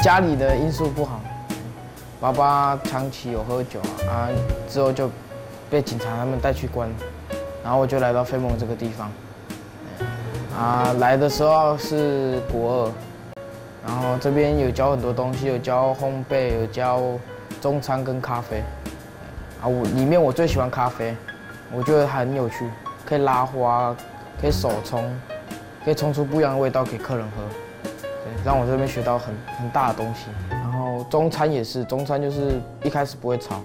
家里的因素不好，爸爸长期有喝酒之后就被警察他们带去关，然后我就来到飞梦这个地方。来的时候是国2，然后这边有教很多东西，有教烘焙，有教中餐跟咖啡。里面我最喜欢咖啡，我觉得很有趣，可以拉花，可以手冲，可以冲出不一样的味道给客人喝。对，让我这边学到很大的东西。然后中餐也是，中餐就是一开始不会炒，